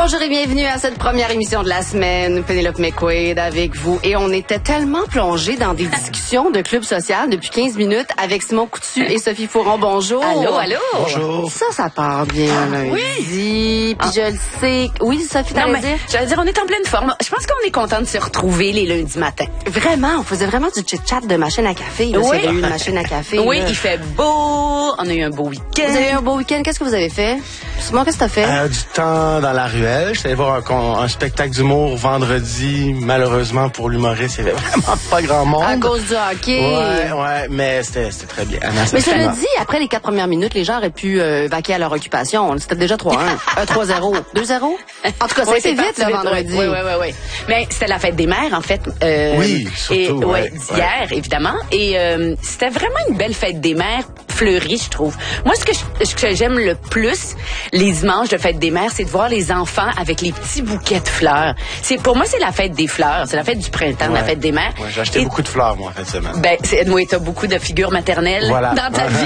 Bonjour et bienvenue à cette première émission de la semaine. Pénélope McQuaid avec vous. Et on était tellement plongés dans des discussions de club social depuis 15 minutes avec Simon Coutu et Sophie Fouron. Bonjour. Allô, allô. Bonjour. Ça part bien lundi. Oui. Puis je le sais. Oui, Sophie, t'allais dire? J'allais dire, on est en pleine forme. Je pense qu'on est content de se retrouver les lundis matins. Vraiment, on faisait vraiment du chit-chat de machine à café. Là, Oui. s'il y avait eu une machine à café. Oui, là. il fait beau. On a eu un beau week-end. Vous avez eu un beau week-end. Qu'est-ce que vous avez fait? Simon, qu'est-ce que t'as fait? Du temps dans la ruelle. J'étais allé voir un spectacle d'humour vendredi. Malheureusement, pour l'humoriste, il y avait vraiment pas grand monde. À cause du hockey. Ouais, mais c'était très bien. Mais je le dis, après les 4 premières minutes, les gens auraient pu vaquer à leur occupation. C'était déjà 3-1. 3-0. 2-0. En tout cas, ça a été vite le vendredi. Oui. Mais c'était la fête des mères, en fait. Oui, surtout. D'hier, évidemment. Et c'était vraiment une belle fête des mères fleurie, je trouve. Moi, ce que j'aime le plus, les dimanches de fête des mères, c'est de voir les enfants avec les petits bouquets de fleurs. Pour moi, c'est la fête des fleurs. C'est la fête du printemps, la fête des mères. Ouais, j'ai acheté beaucoup de fleurs, moi, en fin de semaine. Oui, t'as beaucoup de figures maternelles dans ta vie.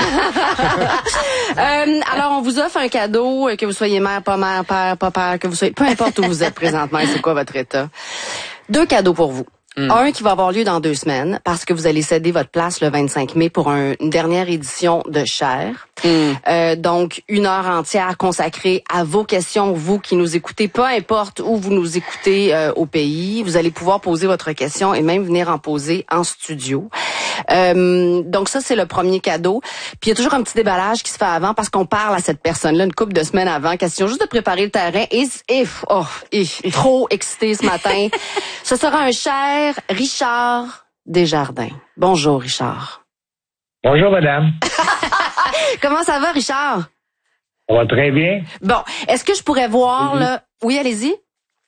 Alors, on vous offre un cadeau, que vous soyez mère, pas mère, père, pas père, que vous soyez, peu importe où vous êtes présentement et c'est quoi votre état. 2 cadeaux pour vous. Un qui va avoir lieu dans 2 semaines parce que vous allez céder votre place le 25 mai pour une dernière édition de Cher. Donc, 1 heure entière consacrée à vos questions, vous qui nous écoutez, peu importe où vous nous écoutez au pays. Vous allez pouvoir poser votre question et même venir en poser en studio. Donc ça, c'est le premier cadeau. Puis il y a toujours un petit déballage qui se fait avant parce qu'on parle à cette personne-là une couple de semaines avant. Question juste de préparer le terrain. Trop excité ce matin. Ce sera un Cher Richard Desjardins. Bonjour, Richard. Bonjour, madame. Comment ça va, Richard? Ça va très bien. Bon, est-ce que je pourrais voir, là... Oui, allez-y.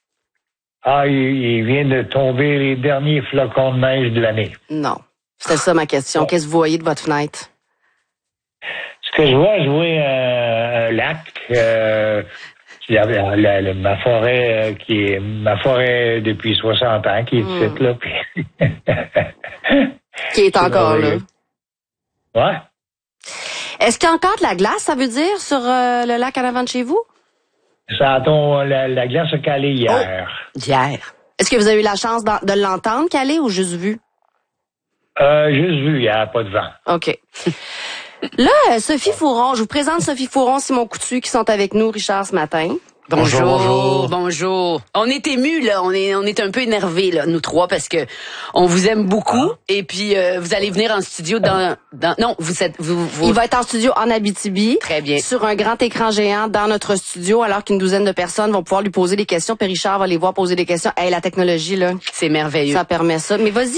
Il vient de tomber les derniers flocons de neige de l'année. Non. C'était ça ma question. Qu'est-ce que vous voyez de votre fenêtre? Ce que je vois un lac... ma forêt qui est ma forêt depuis 60 ans qui est ici, là. Puis qui est encore là. Ouais. Est-ce qu'il y a encore de la glace, ça veut dire, sur le lac en avant de chez vous? La glace a calé hier. Hier. Est-ce que vous avez eu la chance de l'entendre caler ou juste vu? Juste vu, il n'y a pas de vent. OK. Là, Sophie Fouron, je vous présente Sophie Fouron, Simon Coutu qui sont avec nous, Richard, ce matin. Bonjour. On est émus, là. On est un peu énervés, là, nous trois, parce que on vous aime beaucoup. Et puis, vous allez venir en studio non, Il va être en studio en Abitibi. Très bien. Sur un grand écran géant dans notre studio, alors qu'une douzaine de personnes vont pouvoir lui poser des questions. Puis Richard va les voir poser des questions. Hey, la technologie, là. C'est merveilleux. Ça permet ça. Mais vas-y.